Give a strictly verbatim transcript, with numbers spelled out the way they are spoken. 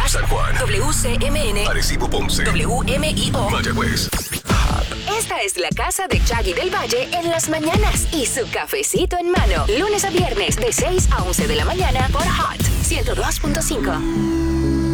San Juan, W C M N, Arecibo, Ponce, W M I O. Mayagüez. Esta es la casa de Chaggy del Valle en las mañanas y su cafecito en mano. Lunes a viernes de seis a once de la mañana por Hot ciento dos punto cinco.